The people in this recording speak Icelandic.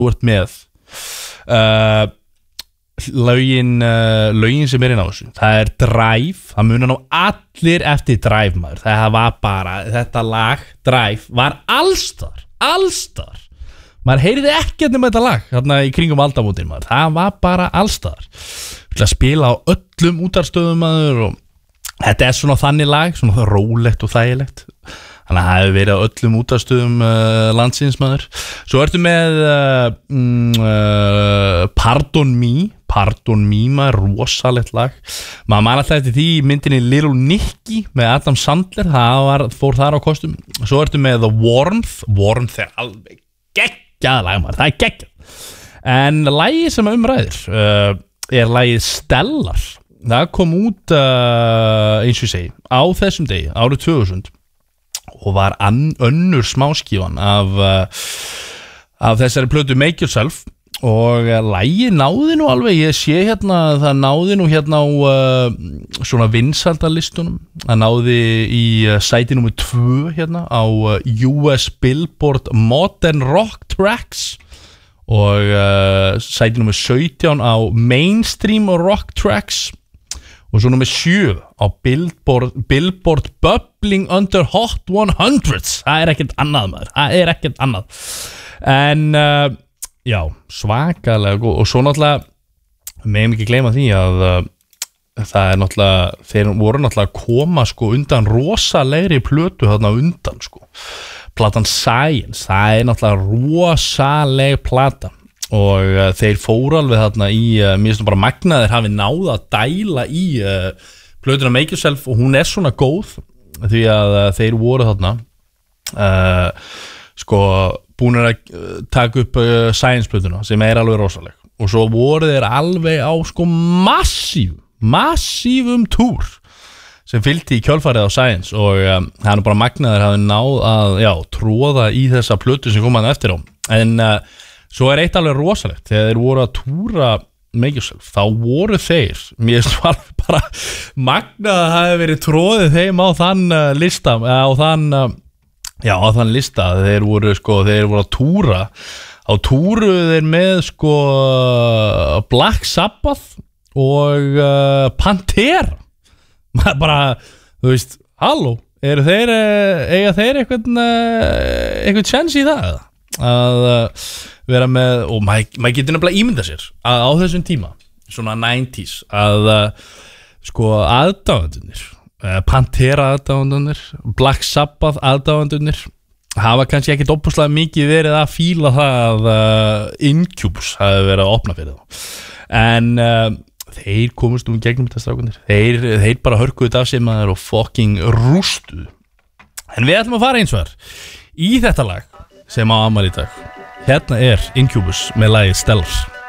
þú ert með lögin sem inn á þessu. Það Drive, það munar nú allir eftir Drive maður. Það var bara, þetta lag Drive var allstar. Maður heyriði ekkert um þetta lag þarna í kringum aldamótin maður. Það var bara allstar. Við að spila á öllum útarstöðum maður og þetta svona þannig lag, svona rólegt og þægilegt. Þannig að það hefur verið á öllum útastöðum landsins maður. Svo ertu með Pardon Me maður, rosalegt lag. Maður man alltaf eftir því myndinni Little Nicky með Adam Sandler, fór þar á kostum. Svo ertu með The Warmth alveg geggjað lag maður, það geggjað. En lagið sem ræðir lagið Stellar. Það kom út eins og ég segi á þessum degi, árið 2000 og var önnur smáskífan af þessari plötu Make Yourself og lagið náði nú alveg, ég sé hérna það náði nú hérna á svona vinsældalistunum, það náði í sæti nummer 2 hérna á US Billboard Modern Rock Tracks og sæti nummer 17 á Mainstream Rock Tracks og svo nummer 7 á Billboard Bubbling Under Hot 100s. Það ekkert annað maður, það ekkert annað. En já, svakalega góð. Og svo náttúrulega megum ekki gleyma því að það náttúrulega, þeir voru náttúrulega að koma sko undan rosalegri plötu þarna undan sko. Platan Science, það náttúrulega rosaleg plata. Og þeir fóru alveg þarna í mér finnst bara magnaðir hafi náð að dæla í plötuna Make Yourself og hún svona góð því að þeir voru þarna sko búinir að taka upp Science plötuna sem alveg rosaleg og svo voru þeir alveg á sko massívum túr sem fylgdi í kjölfarið á Science og hann bara magnaðir hafi náð að tróða í þessa plötu sem kom hann eftir á en svo eitt alveg rosalegt, þegar þeir voru að túra Make Yourself, þá voru þeir, mér var bara magnað að hafi verið tróðið þeim á þann lista, á þann lista, þeir voru að túra, á túruðu þeir með Black Sabbath og Pantera, maður bara, þú veist, halló, eiga þeir eitthvað chance í það, að vera með, og maður getur nefnilega ímynda sér að á þessum tíma svona 90s að aðdáendurnir Pantera aðdáendurnir Black Sabbath aðdáendurnir hafa kannski ekkert opuslega mikið verið að fíla það að Incubus hafi verið að opna fyrir þá en þeir komust gegnum þetta strákunir þeir bara hörkuðu þetta af sig maður og fucking rústuðu en við ætlum að fara eins og í þetta lag sem á afmæli í dag. Hérna Incubus með lagið Stellar.